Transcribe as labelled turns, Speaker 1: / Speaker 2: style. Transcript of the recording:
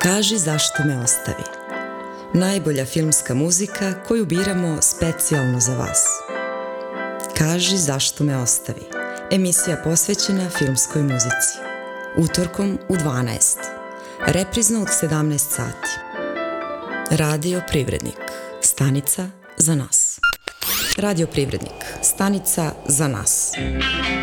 Speaker 1: Kaži zašto me ostavi. Najbolja filmska muzika koju biramo specijalno za vas. Kaži zašto me ostavi. Emisija posvećena filmskoj muzici. Utorkom u 12. Reprizno od 17 sati. Radio Privrednik. Stanica za nas. Radio Privrednik. Stanica za nas.